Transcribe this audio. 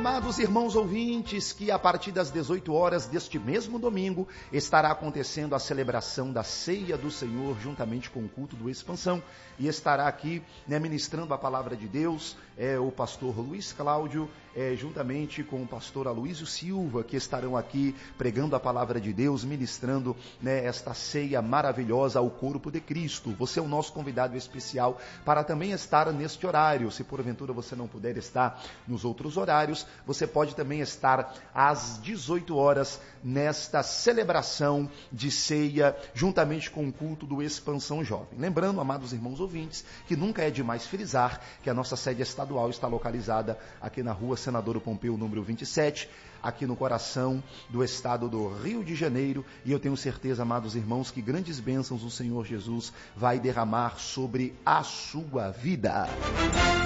Amados irmãos ouvintes, que a partir das 18 horas deste mesmo domingo estará acontecendo a celebração da Ceia do Senhor juntamente com o culto do Expansão, e estará aqui ministrando a palavra de Deus o pastor Luiz Cláudio, juntamente com o pastor Aloísio Silva, que estarão aqui pregando a palavra de Deus, ministrando esta ceia maravilhosa ao corpo de Cristo. Você é o nosso convidado especial para também estar neste horário. Se porventura você não puder estar nos outros horários, você pode também estar às 18 horas nesta celebração de ceia, juntamente com o culto do Expansão Jovem. Lembrando, amados irmãos ouvintes, que nunca é demais frisar que a nossa sede estadual está localizada aqui na rua Senador Pompeu, número 27, aqui no coração do estado do Rio de Janeiro, e eu tenho certeza, amados irmãos, que grandes bênçãos o Senhor Jesus vai derramar sobre a sua vida.